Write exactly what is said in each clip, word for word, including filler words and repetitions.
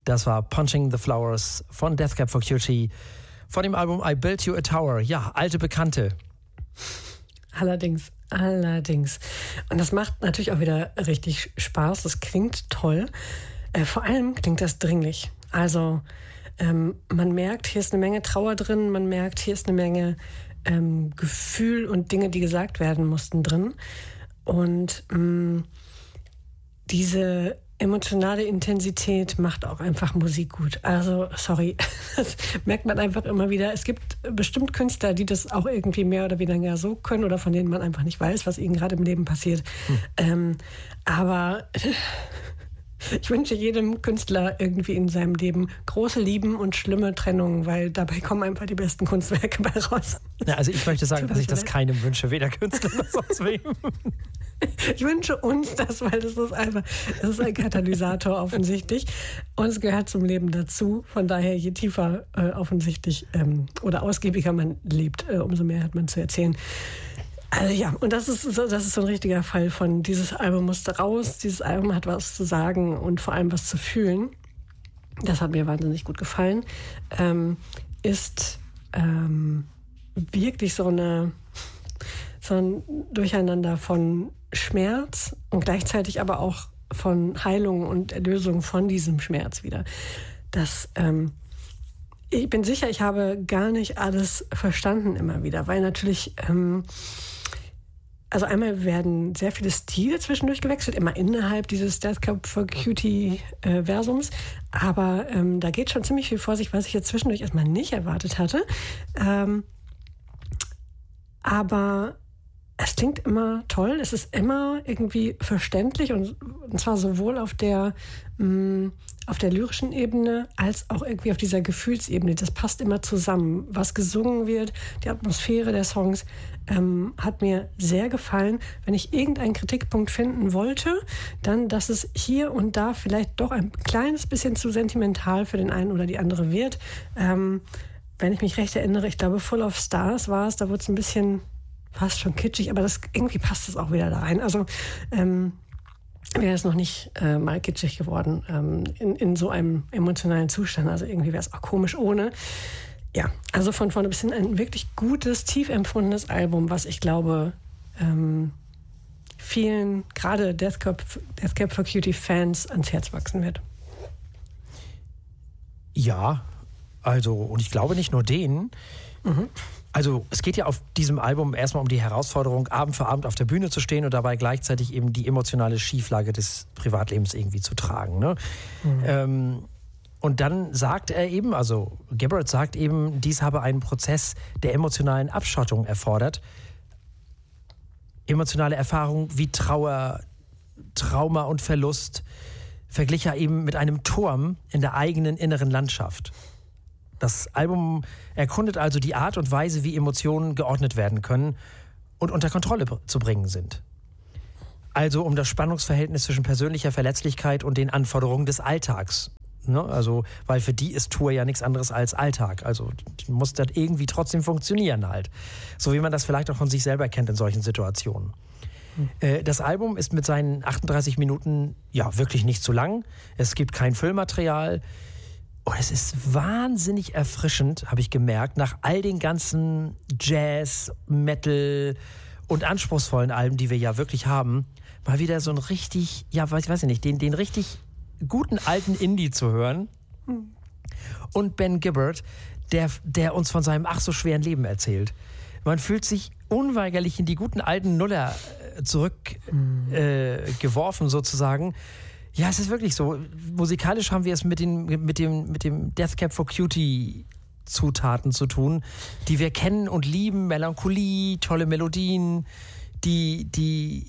Das war Punching the Flowers von Death Cab for Cutie von dem Album I Built You a Tower. Ja, alte Bekannte. Allerdings, allerdings. Und das macht natürlich auch wieder richtig Spaß. Das klingt toll. Äh, vor allem klingt das dringlich. Also ähm, man merkt, hier ist eine Menge Trauer drin. Man merkt, hier ist eine Menge ähm, Gefühl und Dinge, die gesagt werden mussten drin. Und mh, diese emotionale Intensität macht auch einfach Musik gut. Also, sorry, das merkt man einfach immer wieder. Es gibt bestimmt Künstler, die das auch irgendwie mehr oder weniger so können oder von denen man einfach nicht weiß, was ihnen gerade im Leben passiert. Hm. Ähm, aber ich wünsche jedem Künstler irgendwie in seinem Leben große Lieben und schlimme Trennungen, weil dabei kommen einfach die besten Kunstwerke bei raus. Ja, also ich möchte sagen, dass ich das keinem wünsche, weder Künstler noch sonst wem. Ich wünsche uns das, weil das ist einfach, das ist ein Katalysator offensichtlich und es gehört zum Leben dazu. Von daher, je tiefer äh, offensichtlich ähm, oder ausgiebiger man lebt, äh, umso mehr hat man zu erzählen. Also ja, und das ist, so, das ist so ein richtiger Fall von dieses Album musste raus, dieses Album hat was zu sagen und vor allem was zu fühlen. Das hat mir wahnsinnig gut gefallen. Ähm, ist ähm, wirklich so eine so ein Durcheinander von Schmerz und gleichzeitig aber auch von Heilung und Erlösung von diesem Schmerz wieder. Das, ähm, ich bin sicher, ich habe gar nicht alles verstanden immer wieder, weil natürlich, ähm, also einmal werden sehr viele Stile zwischendurch gewechselt, immer innerhalb dieses Death Cab for Cutie äh, Versums, aber ähm, da geht schon ziemlich viel vor sich, was ich jetzt zwischendurch erstmal nicht erwartet hatte. Ähm, aber es klingt immer toll, es ist immer irgendwie verständlich und, und zwar sowohl auf der, mh, auf der lyrischen Ebene als auch irgendwie auf dieser Gefühlsebene. Das passt immer zusammen. Was gesungen wird, die Atmosphäre der Songs ähm, hat mir sehr gefallen. Wenn ich irgendeinen Kritikpunkt finden wollte, dann, dass es hier und da vielleicht doch ein kleines bisschen zu sentimental für den einen oder die andere wird. Ähm, wenn ich mich recht erinnere, ich glaube Full of Stars war es, da wurde es ein bisschen fast schon kitschig, aber das, irgendwie passt es auch wieder da rein. Also ähm, wäre es noch nicht äh, mal kitschig geworden ähm, in, in so einem emotionalen Zustand. Also irgendwie wäre es auch komisch ohne. Ja, also von vorne bis hin ein wirklich gutes, tief empfundenes Album, was ich glaube ähm, vielen, gerade Death Cab, Death Cab for Cutie Fans ans Herz wachsen wird. Ja, also und ich glaube nicht nur denen. Mhm. Also es geht ja auf diesem Album erstmal um die Herausforderung, Abend für Abend auf der Bühne zu stehen und dabei gleichzeitig eben die emotionale Schieflage des Privatlebens irgendwie zu tragen. Ne? Mhm. Ähm, und dann sagt er eben, also Gabbard sagt eben, dies habe einen Prozess der emotionalen Abschottung erfordert. Emotionale Erfahrung wie Trauer, Trauma und Verlust verglich er eben mit einem Turm in der eigenen inneren Landschaft. Das Album erkundet also die Art und Weise, wie Emotionen geordnet werden können und unter Kontrolle zu bringen sind. Also um das Spannungsverhältnis zwischen persönlicher Verletzlichkeit und den Anforderungen des Alltags. Ne? Also, weil für die ist Tour ja nichts anderes als Alltag. Also muss das irgendwie trotzdem funktionieren halt. So wie man das vielleicht auch von sich selber kennt in solchen Situationen. Hm. Äh, das Album ist mit seinen achtunddreißig Minuten ja wirklich nicht zu lang. Es gibt kein Füllmaterial. Und es ist wahnsinnig erfrischend, habe ich gemerkt, nach all den ganzen Jazz, Metal und anspruchsvollen Alben, die wir ja wirklich haben, mal wieder so ein richtig, ja, weiß, weiß ich nicht, den, den richtig guten alten Indie zu hören. Und Ben Gibbard, der, der uns von seinem ach so schweren Leben erzählt. Man fühlt sich unweigerlich in die guten alten Nuller zurückgeworfen äh, geworfen sozusagen. Ja, es ist wirklich so. Musikalisch haben wir es mit, den, mit, dem, mit dem Death Cab for Cutie Zutaten zu tun, die wir kennen und lieben. Melancholie, tolle Melodien, die, die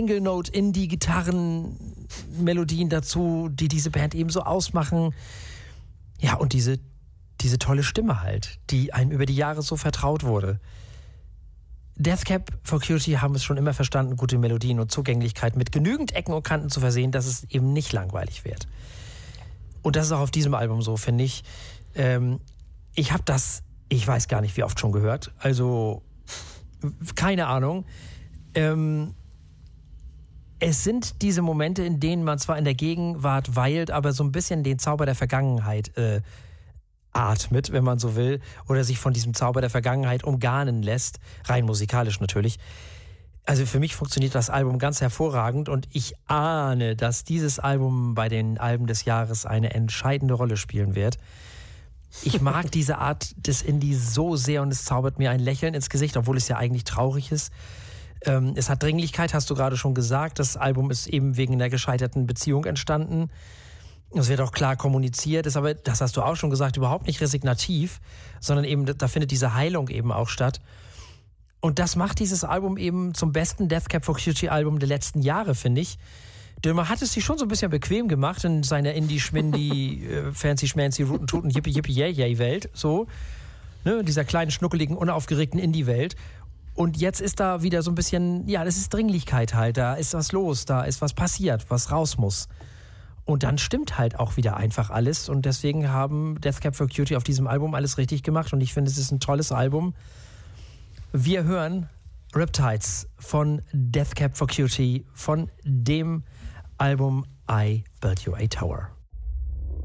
Single-Note-Indie-Gitarren-Melodien dazu, die diese Band eben so ausmachen. Ja, und diese, diese tolle Stimme halt, die einem über die Jahre so vertraut wurde. Death Cab for Cutie haben es schon immer verstanden, gute Melodien und Zugänglichkeit mit genügend Ecken und Kanten zu versehen, dass es eben nicht langweilig wird. Und das ist auch auf diesem Album so, finde ich. Ähm, ich habe das, ich weiß gar nicht, wie oft schon gehört. Also, keine Ahnung. Ähm, es sind diese Momente, in denen man zwar in der Gegenwart weilt, aber so ein bisschen den Zauber der Vergangenheit äh, atmet, wenn man so will, oder sich von diesem Zauber der Vergangenheit umgarnen lässt, rein musikalisch natürlich. Also für mich funktioniert das Album ganz hervorragend und ich ahne, dass dieses Album bei den Alben des Jahres eine entscheidende Rolle spielen wird. Ich mag diese Art des Indie so sehr und es zaubert mir ein Lächeln ins Gesicht, obwohl es ja eigentlich traurig ist. Ähm, es hat Dringlichkeit, hast du gerade schon gesagt. Das Album ist eben wegen einer gescheiterten Beziehung entstanden. Es wird auch klar kommuniziert, ist aber, das hast du auch schon gesagt, überhaupt nicht resignativ, sondern eben, da findet diese Heilung eben auch statt. Und das macht dieses Album eben zum besten Death Cab for Cutie Album der letzten Jahre, finde ich. Dömer hat es sich schon so ein bisschen bequem gemacht in seiner Indie-Schmindy, äh, Fancy-Schmancy, Ruten-Tuten, Yippie-Yippie-Yay-Yay-Welt, so. Ne, dieser kleinen, schnuckeligen, unaufgeregten Indie-Welt. Und jetzt ist da wieder so ein bisschen, ja, das ist Dringlichkeit halt, da ist was los, da ist was passiert, was raus muss. Und dann stimmt halt auch wieder einfach alles und deswegen haben Death Cab for Cutie auf diesem Album alles richtig gemacht und ich finde, es ist ein tolles Album. Wir hören Riptides von Death Cab for Cutie von dem Album I Built You a Tower.